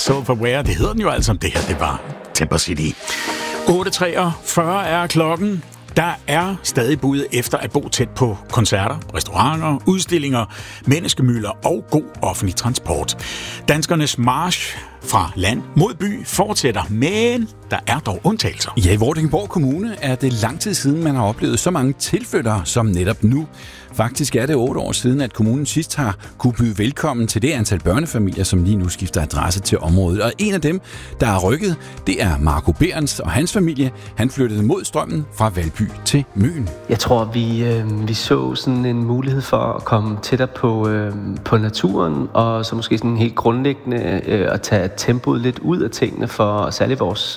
Self-Aware, det hedder den jo altså, det her, det var Temper City. 8.43 er klokken. Der er stadig bud efter at bo tæt på koncerter, restauranter, udstillinger, menneskemylder og god offentlig transport. Danskernes march fra land mod by fortsætter, men der er dog undtagelser. Ja, i Vordingborg Kommune er det lang tid siden, man har oplevet så mange tilflyttere som netop nu. Faktisk er det 8 år siden, at kommunen sidst har kunne byde velkommen til det antal børnefamilier, som lige nu skifter adresse til området. Og en af dem, der er rykket, det er Marco Berens og hans familie. Han flyttede mod strømmen fra Valby til Møn. Jeg tror, vi så sådan en mulighed for at komme tættere på naturen, og så måske sådan helt grundlæggende at tage tempoet lidt ud af tingene for særligt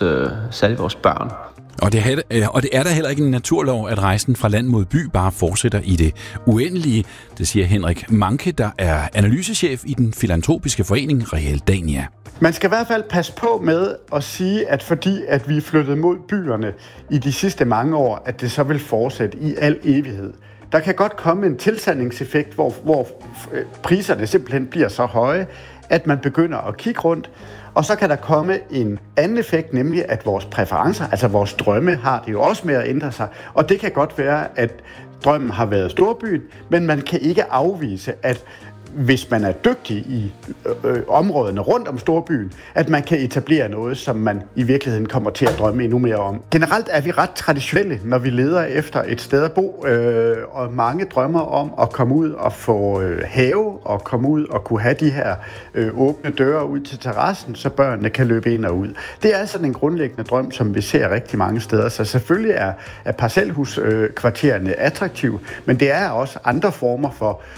vores børn. Og det er da heller ikke en naturlov, at rejsen fra land mod by bare fortsætter i det uendelige. Det siger Henrik Manke, der er analysechef i den filantropiske forening Realdania. Man skal i hvert fald passe på med at sige, at fordi at vi er flyttet mod byerne i de sidste mange år, at det så vil fortsætte i al evighed. Der kan godt komme en tilsandingseffekt, hvor priserne simpelthen bliver så høje, at man begynder at kigge rundt. Og så kan der komme en anden effekt, nemlig at vores præferencer, altså vores drømme, har det jo også med at ændre sig. Og det kan godt være, at drømmen har været storbyen, men man kan ikke afvise, at hvis man er dygtig i områderne rundt om storbyen, at man kan etablere noget, som man i virkeligheden kommer til at drømme endnu mere om. Generelt er vi ret traditionelle, når vi leder efter et sted at bo, og mange drømmer om at komme ud og få have, og komme ud og kunne have de her åbne døre ud til terrassen, så børnene kan løbe ind og ud. Det er sådan en grundlæggende drøm, som vi ser rigtig mange steder, så selvfølgelig er parcelhuskvartererne attraktive, men det er også andre former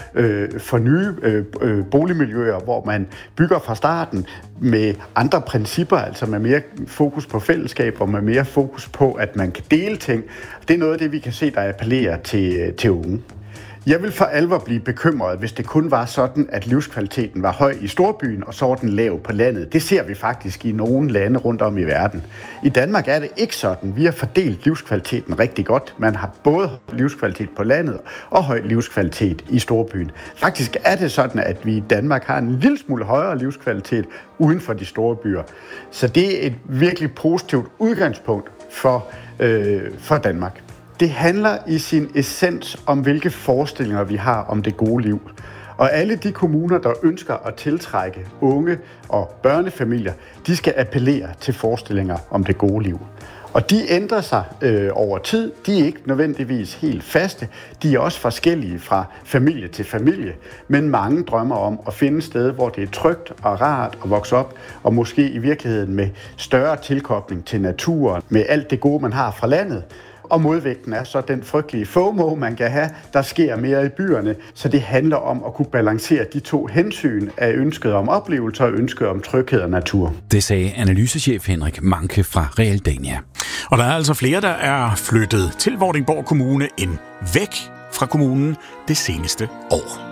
for nye boligmiljøer, hvor man bygger fra starten med andre principper, altså med mere fokus på fællesskab og med mere fokus på, at man kan dele ting. Det er noget af det, vi kan se, der appellerer til unge. Jeg vil for alvor blive bekymret, hvis det kun var sådan, at livskvaliteten var høj i storbyen, og så var den lav på landet. Det ser vi faktisk i nogle lande rundt om i verden. I Danmark er det ikke sådan. Vi har fordelt livskvaliteten rigtig godt. Man har både livskvalitet på landet og høj livskvalitet i storbyen. Faktisk er det sådan, at vi i Danmark har en lille smule højere livskvalitet uden for de store byer. Så det er et virkelig positivt udgangspunkt for Danmark. Det handler i sin essens om, hvilke forestillinger vi har om det gode liv. Og alle de kommuner, der ønsker at tiltrække unge og børnefamilier, de skal appellere til forestillinger om det gode liv. Og de ændrer sig over tid. De er ikke nødvendigvis helt faste. De er også forskellige fra familie til familie. Men mange drømmer om at finde et sted, hvor det er trygt og rart at vokse op, og måske i virkeligheden med større tilkobling til naturen, med alt det gode, man har fra landet. Og modvægten er så den frygtelige FOMO, man kan have, der sker mere i byerne. Så det handler om at kunne balancere de to hensyn af ønsket om oplevelser og ønsket om tryghed og natur. Det sagde analysechef Henrik Manke fra Realdania. Og der er altså flere, der er flyttet til Vordingborg Kommune end væk fra kommunen det seneste år.